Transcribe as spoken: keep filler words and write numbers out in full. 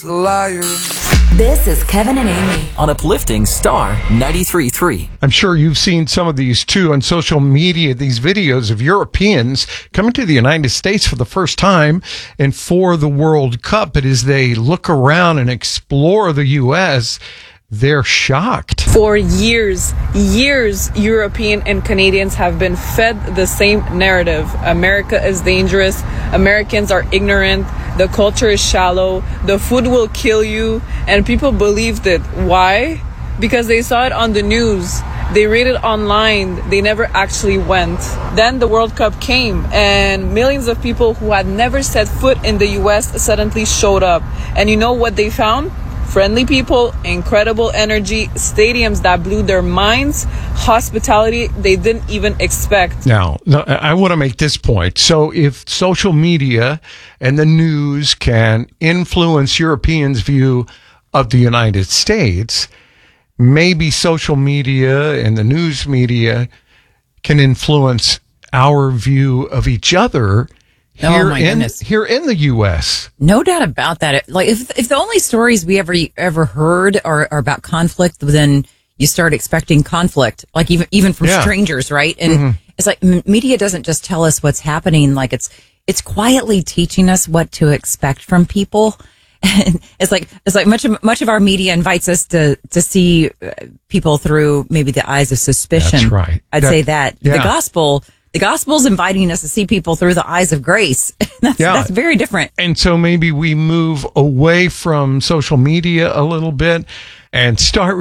Liar. This is Kevin and Amy on Uplifting Star ninety-three point three. I'm sure you've seen some of these too on social media, these videos of Europeans coming to the United States for the first time and for the World Cup. But as they look around and explore the U S, they're shocked. For years, years, European and Canadians have been fed the same narrative. America is dangerous. Americans are ignorant. The culture is shallow. The food will kill you. And people believed it. Why? Because they saw it on the news. They read it online. They never actually went. Then the World Cup came, and millions of people who had never set foot in the U S suddenly showed up. And you know what they found? Friendly people, incredible energy, stadiums that blew their minds, hospitality they didn't even expect. Now, I want to make this point. So if social media and the news can influence Europeans' view of the United States, maybe social media and the news media can influence our view of each other here, oh my in, goodness. here in the U S. No doubt about that. Like if if the only stories we ever ever heard are, are about conflict, then you start expecting conflict, like even even from yeah. strangers, right? And mm-hmm. it's like m- media doesn't just tell us what's happening; like it's it's quietly teaching us what to expect from people. And it's like it's like much of much of our media invites us to to see people through maybe the eyes of suspicion. That's right. I'd that, say that yeah. the gospel. The gospel's inviting us to see people through the eyes of grace. that's, yeah. that's very different. And so maybe we move away from social media a little bit and start